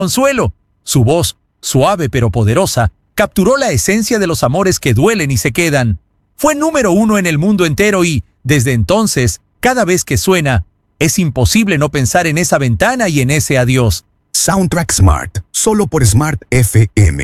consuelo. Su voz, suave pero poderosa, capturó la esencia de los amores que duelen y se quedan. Fue número 1 en el mundo entero y, desde entonces, cada vez que suena, es imposible no pensar en esa ventana y en ese adiós. Soundtrack Smart, solo por Smart FM.